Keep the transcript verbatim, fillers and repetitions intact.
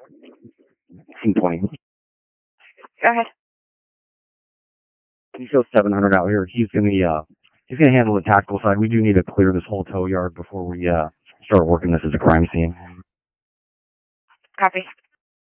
Scene twenty. Go ahead. He shows seven hundred out here. He's gonna uh he's gonna handle the tactical side. We do need to clear this whole tow yard before we uh start working this as a crime scene. Copy.